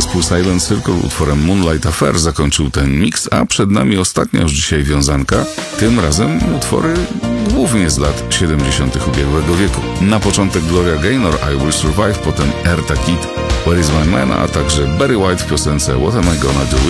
Zespół Silent Circle utworem Moonlight Affair zakończył ten miks, a przed nami ostatnia już dzisiaj wiązanka, tym razem utwory głównie z lat 70. ubiegłego wieku. Na początek Gloria Gaynor, I Will Survive, potem Eartha Kitt, Where Is My Man, a także Barry White w piosence What Am I Gonna Do